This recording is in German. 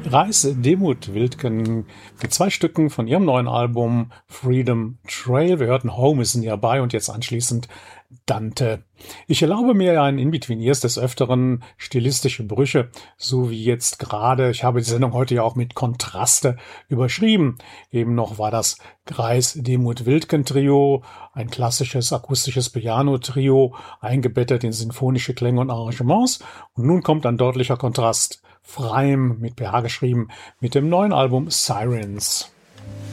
Reis Demuth Wildken mit 2 Stücken von ihrem neuen Album Freedom Trail. Wir hörten Home is Nearby und jetzt anschließend Dante. Ich erlaube mir ein In-Between-Ears des Öfteren stilistische Brüche, so wie jetzt gerade. Ich habe die Sendung heute ja auch mit Kontraste überschrieben. Eben noch war das Reis Demuth Wildken Trio, ein klassisches akustisches Piano-Trio, eingebettet in sinfonische Klänge und Arrangements. Und nun kommt ein deutlicher Kontrast. Freim mit PH geschrieben, mit dem neuen Album Sirens.